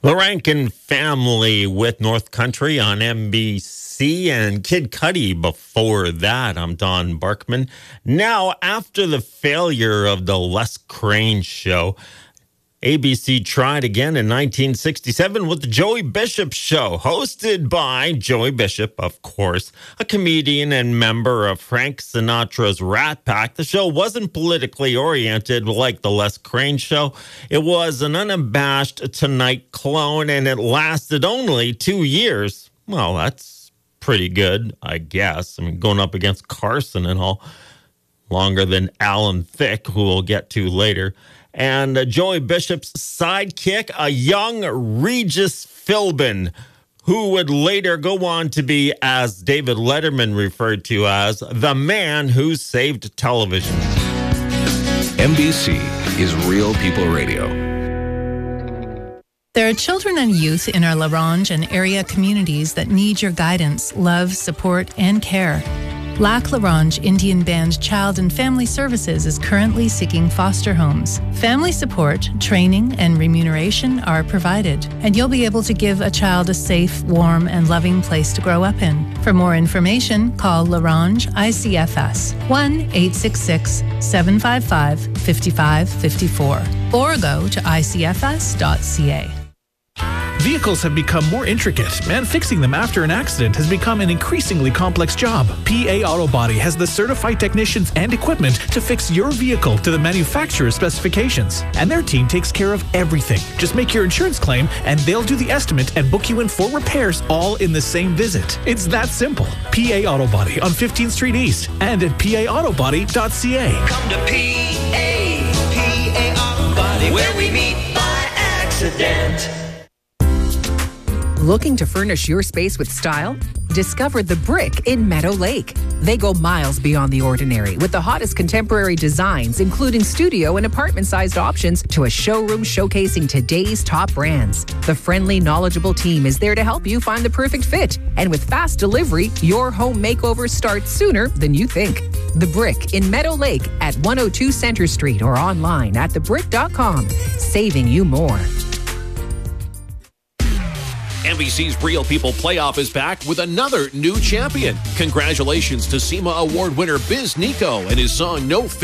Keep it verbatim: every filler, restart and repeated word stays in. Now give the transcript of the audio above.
The Rankin Family with North Country on N B C and Kid Cudi before that. I'm Don Barkman. Now, after the failure of the Les Crane Show, A B C tried again in nineteen sixty-seven with the Joey Bishop Show, hosted by Joey Bishop, of course, a comedian and member of Frank Sinatra's Rat Pack. The show wasn't politically oriented like the Les Crane Show. It was an unabashed Tonight clone, and it lasted only two years. Well, that's pretty good, I guess. I mean, going up against Carson and all, longer than Alan Thicke, who we'll get to later. And uh, Joey Bishop's sidekick, a young Regis Philbin, who would later go on to be, as David Letterman referred to as, the man who saved television. N B C is Real People Radio. There are children and youth in our La Ronge and area communities that need your guidance, love, support, and care. Lac La Ronge Indian Band Child and Family Services is currently seeking foster homes. Family support, training, and remuneration are provided, and you'll be able to give a child a safe, warm, and loving place to grow up in. For more information, call La Ronge I C F S one eight six six, seven five five, five five five four or go to I C F S dot C A. Vehicles have become more intricate, and fixing them after an accident has become an increasingly complex job. P A Auto Body has the certified technicians and equipment to fix your vehicle to the manufacturer's specifications. And their team takes care of everything. Just make your insurance claim, and they'll do the estimate and book you in for repairs all in the same visit. It's that simple. P A Auto Body on fifteenth Street East and at P A auto body dot C A. Come to P A, P A Auto Body, where we meet by accident. Looking to furnish your space with style? Discover The Brick in Meadow Lake. They go miles beyond the ordinary with the hottest contemporary designs, including studio and apartment-sized options, to a showroom showcasing today's top brands. The friendly, knowledgeable team is there to help you find the perfect fit. And with fast delivery, your home makeover starts sooner than you think. The Brick in Meadow Lake at one oh two Center Street or online at the brick dot com. Saving you more. N B C's Real People Playoff is back with another new champion. Congratulations to SEMA Award winner Biz Nico and his song No Fear.